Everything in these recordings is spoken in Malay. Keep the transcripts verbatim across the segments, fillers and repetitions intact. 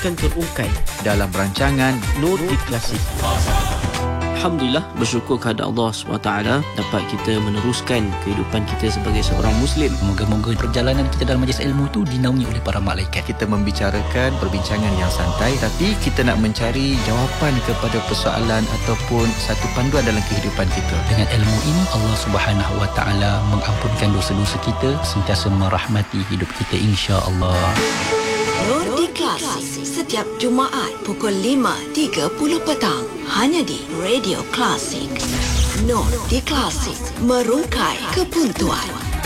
akan terungkai dalam rancangan Nur di Klasik. Alhamdulillah, bersyukur kepada Allah subhanahu wa taala dapat kita meneruskan kehidupan kita sebagai seorang Muslim. Moga-moga perjalanan kita dalam majlis ilmu tu dinaungi oleh para malaikat. Kita membicarakan perbincangan yang santai, tapi kita nak mencari jawapan kepada persoalan ataupun satu panduan dalam kehidupan kita. Dengan ilmu ini, Allah subhanahu wa taala mengampunkan dosa-dosa kita, sentiasa merahmati hidup kita, insya-Allah. Nur di Klasik setiap Jumaat pukul lima tiga puluh petang hanya di Radio Klasik. Nur di Klasik, merungkai kebuntuan.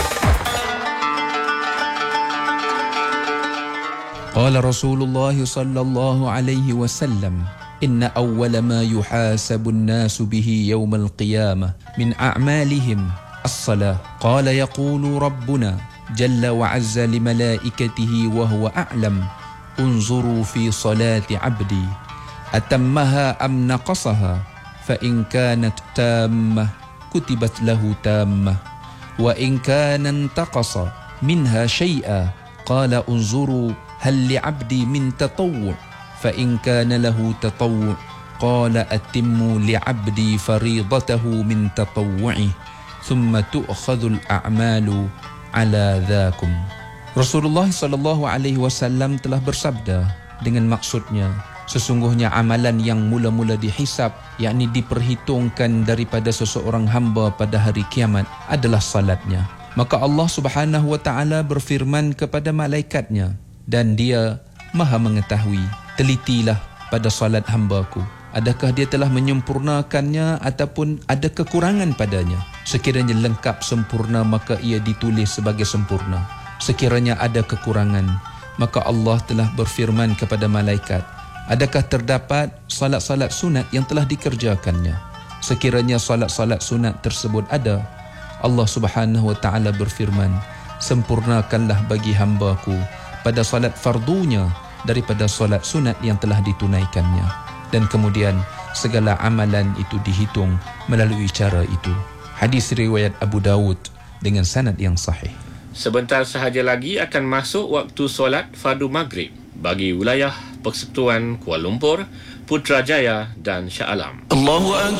Qala Rasulullah sallallahu alaihi wasallam, inna awwala ma yuhasabu an-nasu bihi yawm al-qiyamah min a'malihim as-salah. Qala yaqulu rabbuna jalla wa azza li malaikatihi wa huwa a'lam, unzuru fi salati 'abdi atammaha am naqasaha, fa in kanat tammah kutibat lahu tammah, wa in kana intaqasa minha shay'a qala unzuru hal li 'abdi min tatawwu', fa in kana lahu tatawwu' qala atimmu li 'abdi faridatahu min tatawwu'i thumma tu'khadhu al-a'malu ala dhakum. Rasulullah sallallahu alaihi wasallam telah bersabda dengan maksudnya, sesungguhnya amalan yang mula-mula dihisab, yakni diperhitungkan daripada seseorang hamba pada hari kiamat adalah salatnya. Maka Allah subhanahu wa ta'ala berfirman kepada malaikatnya, dan dia maha mengetahui, telitilah pada salat hambaku, adakah dia telah menyempurnakannya ataupun ada kekurangan padanya. Sekiranya lengkap sempurna, maka ia ditulis sebagai sempurna. Sekiranya ada kekurangan, maka Allah telah berfirman kepada malaikat, adakah terdapat salat-salat sunat yang telah dikerjakannya? Sekiranya salat-salat sunat tersebut ada, Allah subhanahu wa ta'ala berfirman, sempurnakanlah bagi hambaku pada salat fardunya daripada salat sunat yang telah ditunaikannya. Dan kemudian segala amalan itu dihitung melalui cara itu. Hadis riwayat Abu Dawud dengan sanad yang sahih. Sebentar sahaja lagi akan masuk waktu solat fardu maghrib bagi wilayah Persekutuan Kuala Lumpur, Putrajaya dan Shah Alam. Allahu